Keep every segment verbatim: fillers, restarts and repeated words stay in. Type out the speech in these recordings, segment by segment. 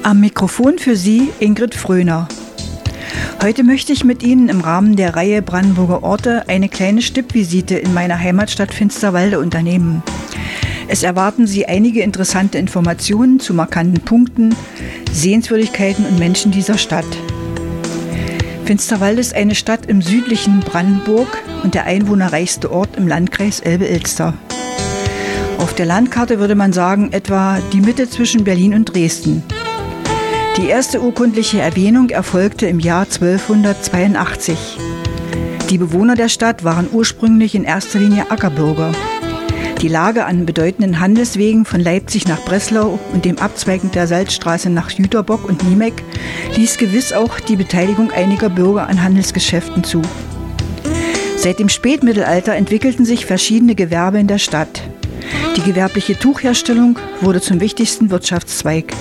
Am Mikrofon für Sie Ingrid Fröner. Heute möchte ich mit Ihnen im Rahmen der Reihe Brandenburger Orte eine kleine Stippvisite in meiner Heimatstadt Finsterwalde unternehmen. Es erwarten Sie einige interessante Informationen zu markanten Punkten, Sehenswürdigkeiten und Menschen dieser Stadt. Finsterwalde ist eine Stadt im südlichen Brandenburg und der einwohnerreichste Ort im Landkreis Elbe-Ilster. Auf der Landkarte würde man sagen, etwa die Mitte zwischen Berlin und Dresden. Die erste urkundliche Erwähnung erfolgte im Jahr zwölfhundertzweiundachtzig. Die Bewohner der Stadt waren ursprünglich in erster Linie Ackerbürger. Die Lage an bedeutenden Handelswegen von Leipzig nach Breslau und dem Abzweigen der Salzstraße nach Jüterbock und Niemek ließ gewiss auch die Beteiligung einiger Bürger an Handelsgeschäften zu. Seit dem Spätmittelalter entwickelten sich verschiedene Gewerbe in der Stadt. Die gewerbliche Tuchherstellung wurde zum wichtigsten Wirtschaftszweig.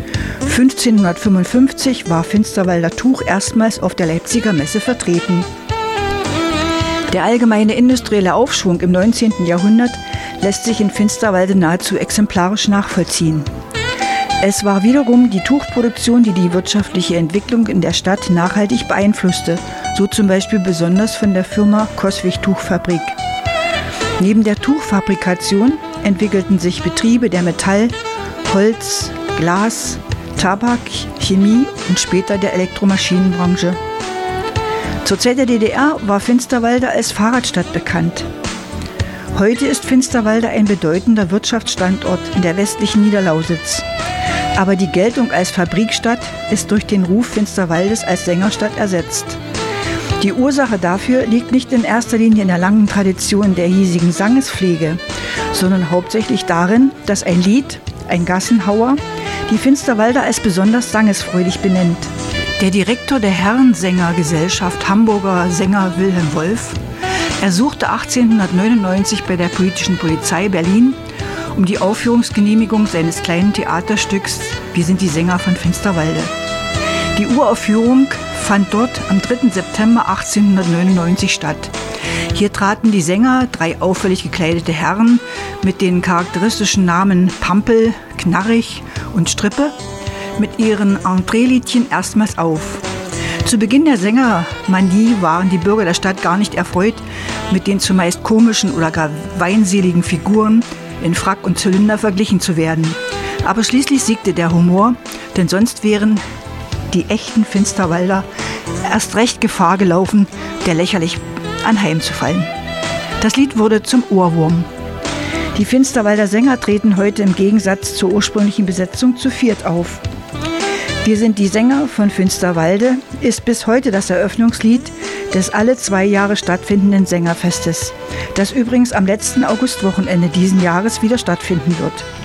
fünfzehnhundertfünfundfünfzig war Finsterwalder Tuch erstmals auf der Leipziger Messe vertreten. Der allgemeine industrielle Aufschwung im neunzehnten Jahrhundert lässt sich in Finsterwalde nahezu exemplarisch nachvollziehen. Es war wiederum die Tuchproduktion, die die wirtschaftliche Entwicklung in der Stadt nachhaltig beeinflusste, so zum Beispiel besonders von der Firma Coswig Tuchfabrik. Neben der Tuchfabrikation entwickelten sich Betriebe der Metall-, Holz-, Glas-, Tabak-, Chemie und später der Elektromaschinenbranche. Zur Zeit der D D R war Finsterwalde als Fahrradstadt bekannt. Heute ist Finsterwalde ein bedeutender Wirtschaftsstandort in der westlichen Niederlausitz. Aber die Geltung als Fabrikstadt ist durch den Ruf Finsterwaldes als Sängerstadt ersetzt. Die Ursache dafür liegt nicht in erster Linie in der langen Tradition der hiesigen Sangespflege, sondern hauptsächlich darin, dass ein Lied, ein Gassenhauer, die Finsterwalder als besonders sangesfreudig benennt. Der Direktor der Herrensängergesellschaft Hamburger Sänger Wilhelm Wolf ersuchte achtzehnhundertneunundneunzig bei der politischen Polizei Berlin um die Aufführungsgenehmigung seines kleinen Theaterstücks Wir sind die Sänger von Finsterwalde. Die Uraufführung fand dort am dritten September achtzehnhundertneunundneunzig statt. Hier traten die Sänger, drei auffällig gekleidete Herren mit den charakteristischen Namen Pampel, Knarrig und Strippe, mit ihren Entreeliedchen erstmals auf. Zu Beginn der Sängermanie waren die Bürger der Stadt gar nicht erfreut, mit den zumeist komischen oder gar weinseligen Figuren in Frack und Zylinder verglichen zu werden. Aber schließlich siegte der Humor, denn sonst wären die echten Finsterwalder erst recht Gefahr gelaufen, der lächerlich anheimzufallen. Das Lied wurde zum Ohrwurm. Die Finsterwalder Sänger treten heute im Gegensatz zur ursprünglichen Besetzung zu viert auf. Wir sind die Sänger von Finsterwalde ist bis heute das Eröffnungslied des alle zwei Jahre stattfindenden Sängerfestes, das übrigens am letzten Augustwochenende diesen Jahres wieder stattfinden wird.